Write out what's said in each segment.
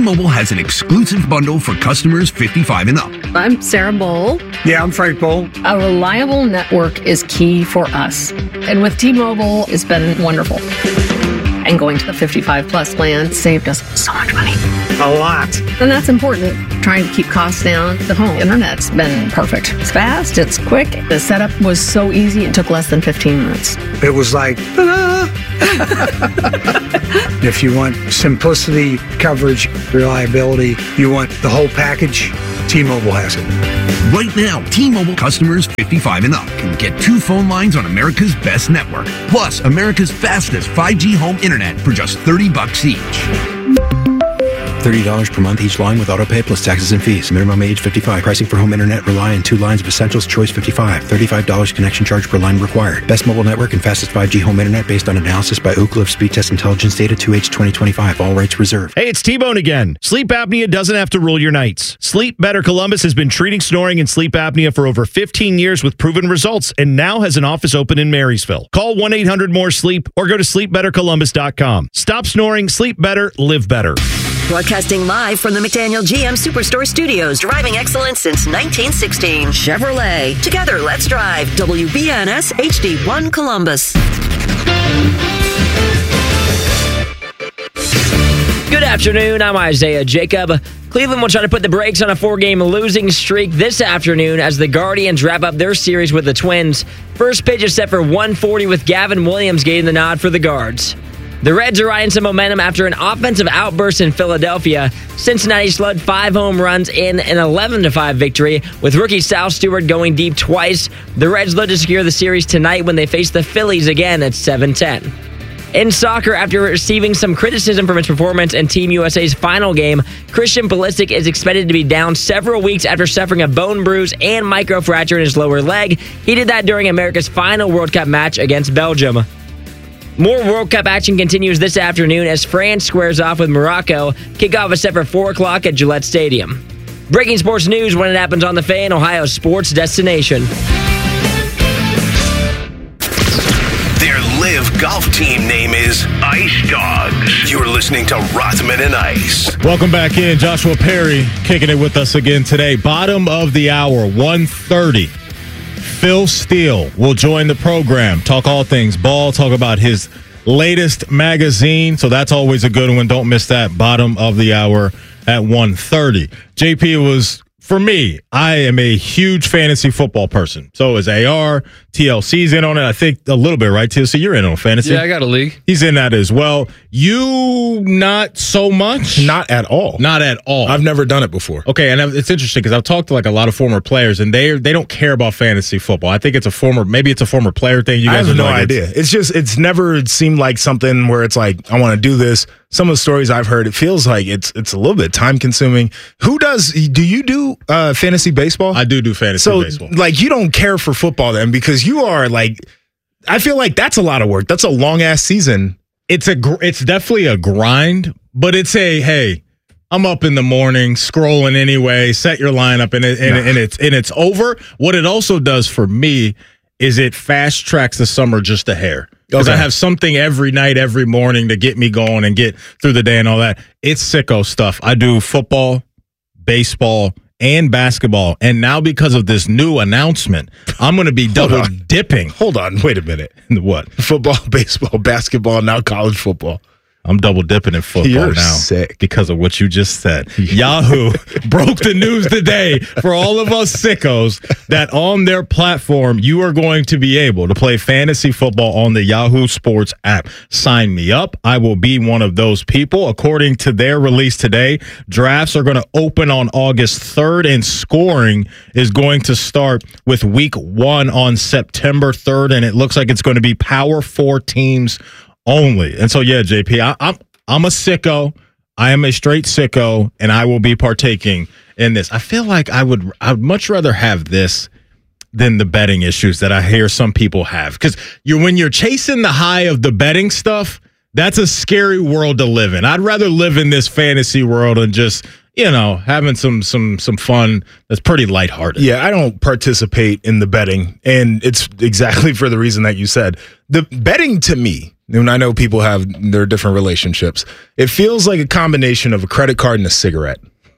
T-Mobile has an exclusive bundle for customers 55 and up. I'm Sarah Bowl. Yeah, I'm Frank Bowl. A reliable network is key for us. And with T-Mobile, it's been wonderful. And going to the 55 plus plan saved us so much money. A lot. And that's important. Trying to keep costs down. The home internet's been perfect. It's fast, it's quick. The setup was so easy, it took less than 15 minutes. It was like, ta-da! If you want simplicity, coverage, reliability, you want the whole package, T-Mobile has it. Right now, T-Mobile customers 55 and up can get 2 phone lines on America's best network, plus America's fastest 5G home internet for just $30 each. $30 per month each line with autopay plus taxes and fees. Minimum age 55. Pricing for home internet rely on 2 lines of Essentials. Choice 55. $35 connection charge per line required. Best mobile network and fastest 5G home internet based on analysis by Ookla of Speed Test Intelligence data 2H 2025. All rights reserved. Hey, it's T-Bone again. Sleep apnea doesn't have to rule your nights. Sleep Better Columbus has been treating snoring and sleep apnea for over 15 years with proven results and now has an office open in Marysville. Call 1-800-MORE-SLEEP or go to sleepbettercolumbus.com. Stop snoring, sleep better, live better. Broadcasting live from the McDaniel GM Superstore Studios, driving excellence since 1916. Chevrolet. Together, let's drive. WBNS HD1 Columbus. Good afternoon. I'm Isaiah Jacob. Cleveland will try to put the brakes on a 4-game losing streak this afternoon as the Guardians wrap up their series with the Twins. First pitch is set for 1:40 with Gavin Williams getting the nod for the Guards. The Reds are riding some momentum after an offensive outburst in Philadelphia. Cincinnati slugged 5 home runs in an 11-5 victory, with rookie Sal Stewart going deep twice. The Reds look to secure the series tonight when they face the Phillies again at 7:10. In soccer, after receiving some criticism from his performance in Team USA's final game, Christian Pulisic is expected to be down several weeks after suffering a bone bruise and microfracture in his lower leg. He did that during America's final World Cup match against Belgium. More World Cup action continues this afternoon as France squares off with Morocco. Kickoff is set for 4 o'clock at Gillette Stadium. Breaking sports news when it happens on the Fan, Ohio's sports destination. Their live golf team name is Ice Dogs. You're listening to Rothman and Ice. Welcome back in. Joshua Perry kicking it with us again today. Bottom of the hour, 1:30. Phil Steele will join the program, talk all things ball, talk about his latest magazine. So that's always a good one. Don't miss that. Bottom of the hour at 1:30. JP was, for me, I am a huge fantasy football person. So is AR. TLC's in on it. I think a little bit, right, TLC? You're in on fantasy. Yeah, I got a league. He's in that as well. You not so much? Not at all. Not at all. I've never done it before. Okay, and it's interesting because I've talked to like a lot of former players, and they don't care about fantasy football. I think it's a former player thing. You guys have no idea. It's never seemed like something where it's like, I want to do this. Some of the stories I've heard, it feels like it's a little bit time consuming. Do you do fantasy baseball? I do fantasy baseball. So like you don't care for football then, because you are like, I feel like that's a lot of work. That's a long ass season. It's definitely a grind, but it's hey, I'm up in the morning scrolling anyway. Set your lineup and it's over. What it also does for me is it fast tracks the summer just a hair. Because I have something every night, every morning to get me going and get through the day and all that. It's sicko stuff. I do football, baseball, and basketball. And now because of this new announcement, I'm going to be double dipping. Hold on. Wait a minute. What? Football, baseball, basketball, now college football. I'm double dipping in football You're now sick. because of what you just said. Yahoo broke the news today for all of us sickos that on their platform, you are going to be able to play fantasy football on the Yahoo Sports app. Sign me up. I will be one of those people. According to their release today, drafts are going to open on August 3rd, and scoring is going to start with week 1 on September 3rd, and it looks like it's going to be Power 4 teams only. And so, yeah, JP, I'm a sicko. I am a straight sicko, and I will be partaking in this. I feel like I would much rather have this than the betting issues that I hear some people have. Because when you're chasing the high of the betting stuff, that's a scary world to live in. I'd rather live in this fantasy world and just, having some fun that's pretty lighthearted. Yeah, I don't participate in the betting, and it's exactly for the reason that you said. The betting to me, and I know people have their different relationships, it feels like a combination of a credit card and a cigarette.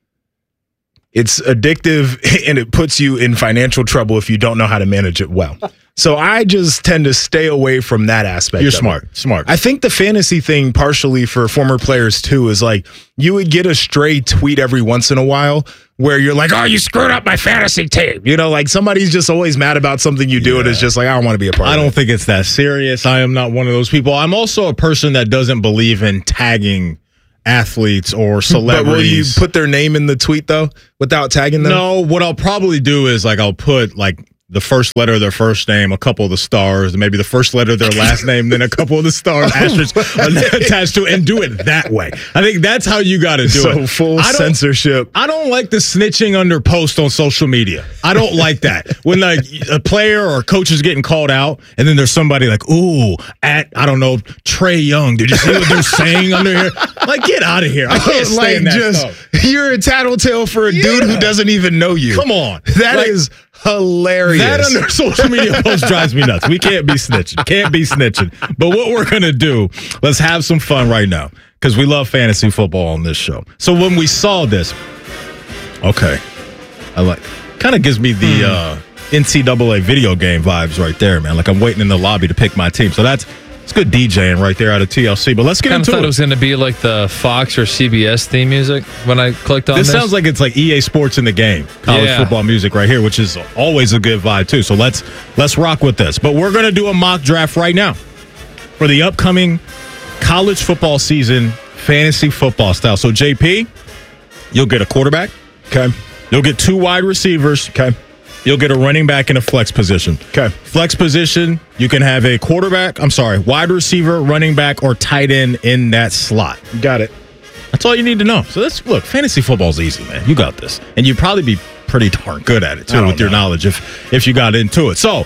It's addictive, and it puts you in financial trouble if you don't know how to manage it well. So I just tend to stay away from that aspect. You're smart. I think the fantasy thing, partially for former players too, is like you would get a stray tweet every once in a while where you're like, oh, you screwed up my fantasy team. You know, like somebody's just always mad about something you do, and it's just like, I don't want to be a part of it. I don't think it's that serious. I am not one of those people. I'm also a person that doesn't believe in tagging athletes or celebrities. But will you put their name in the tweet, though, without tagging them? No, what I'll probably do is like I'll put like the first letter of their first name, a couple of the stars, maybe the first letter of their last name, then a couple of the stars asterisks attached to it, and do it that way. I think that's how you got to do it. So full censorship. I don't like the snitching under post on social media. I don't like that. When like a player or a coach is getting called out, and then there's somebody like, ooh, at, I don't know, Trae Young. Did you see what they're saying under here? Like, get out of here. I can't stand that stuff. You're a tattletale for a dude who doesn't even know you. Come on. That is hilarious. That under social media post drives me nuts. We can't be snitching. Can't be snitching. But what we're going to do, let's have some fun right now, because we love fantasy football on this show. So when we saw this, okay, I like, kind of gives me the NCAA video game vibes right there, man. Like I'm waiting in the lobby to pick my team. So it's good DJing right there out of TLC. But let's get into it. I thought it was going to be like the Fox or CBS theme music when I clicked on this. This sounds like it's like EA Sports in the game. College football music right here, which is always a good vibe too. So let's rock with this. But we're going to do a mock draft right now for the upcoming college football season, fantasy football style. So JP, you'll get a quarterback. Okay. You'll get 2 wide receivers. Okay. You'll get a running back in a flex position. Okay. Flex position, you can have a wide receiver, running back, or tight end in that slot. Got it. That's all you need to know. So look, fantasy football's easy, man. You got this. And you'd probably be pretty darn good at it, too, with your knowledge if you got into it. So,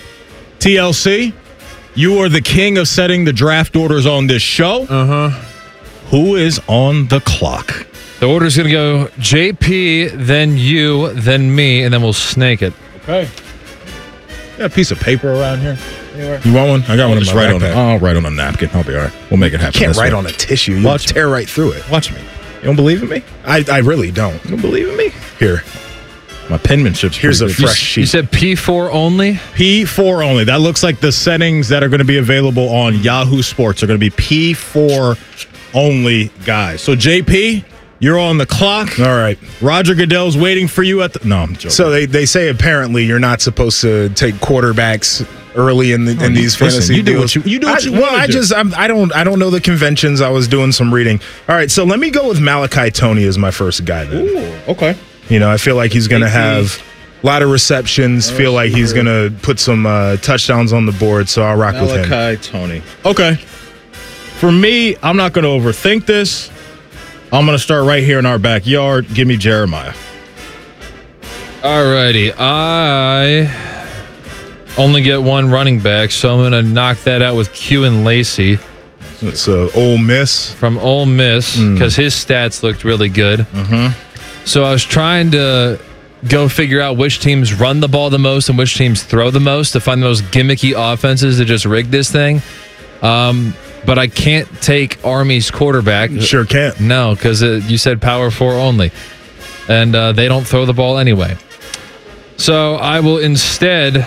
TLC, you are the king of setting the draft orders on this show. Uh-huh. Who is on the clock? The order's going to go JP, then you, then me, and then we'll snake it. Okay. Got a piece of paper around here? Anywhere? You want one? I got one in my backpack. I'll write on a napkin. I'll be all right. We'll make it happen. You can't write on a tissue. You'll tear right through it. Watch me. You don't believe in me? I really don't. You don't believe in me? Here. My penmanship's Here's a good. fresh sheet. You said P4 only? P4 only. That looks like the settings that are going to be available on Yahoo Sports are going to be P4 only, guys. So, JP, you're on the clock. All right. Roger Goodell's waiting for you at the... No, I'm joking. So they say apparently you're not supposed to take quarterbacks early in these fantasy deals. You do what you Well, want to do. I don't know the conventions. I was doing some reading. All right, so let me go with Malachi Toney as my first guy then. Ooh, okay. You know, I feel like he's going to have a lot of receptions. Feel like he's going to put some touchdowns on the board, so I'll rock with him. Malachi Toney. Okay. For me, I'm not going to overthink this. I'm going to start right here in our backyard. Give me Jeremiah. Alrighty. I only get one running back, so I'm going to knock that out with Q and Lacey. It's Ole Miss. From Ole Miss, because his stats looked really good. Mm-hmm. So I was trying to go figure out which teams run the ball the most and which teams throw the most to find the most gimmicky offenses to just rig this thing. But I can't take Army's quarterback. Sure can't. No, because you said Power 4 only. And they don't throw the ball anyway. So I will instead...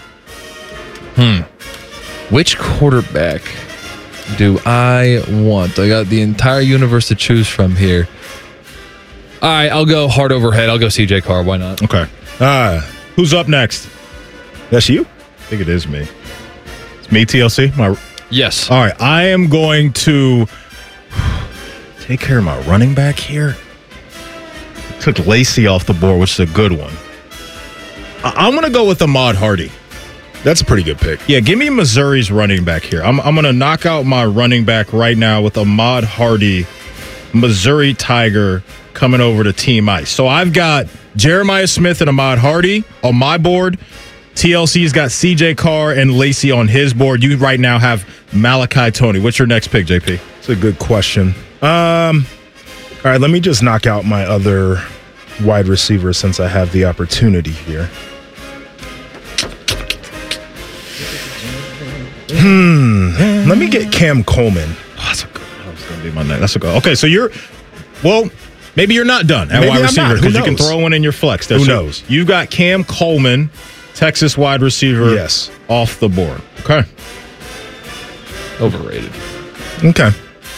Which quarterback do I want? I got the entire universe to choose from here. All right, I'll go heart over head. I'll go CJ Carr. Why not? Okay. Who's up next? That's you? I think it is me. It's me, TLC? Yes. All right, I am going to take care of my running back here. Took Lacey off the board, which is a good one. I'm going to go with Ahmad Hardy. That's a pretty good pick. Yeah, give me Missouri's running back here. I'm going to knock out my running back right now with Ahmad Hardy, Missouri Tiger, coming over to Team Ice. So I've got Jeremiah Smith and Ahmad Hardy on my board. TLC's got CJ Carr and Lacey on his board. You right now have Malachi Toney. What's your next pick, JP? It's a good question. All right, let me just knock out my other wide receiver since I have the opportunity here. Let me get Cam Coleman. Oh, that's a good one. That was going to be my next. That's a good. Okay, so maybe you're not done at wide receiver because you can throw one in your flex. Who knows? You've got Cam Coleman, Texas wide receiver. Yes, off the board. Okay. Overrated. Okay.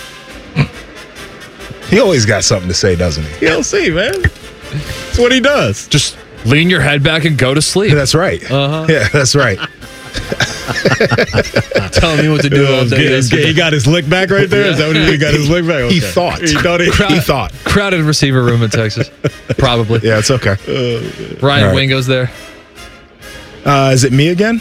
He always got something to say, doesn't he? He'll see, man. That's what he does. Just lean your head back and go to sleep. That's right. Yeah, that's right. Telling me what to do all day. He got his lick back right there? Is that what he got his lick back? Okay. He thought. He thought. Crowded receiver room in Texas. Probably. Yeah, it's okay. Ryan Wingo's there. Is it me again?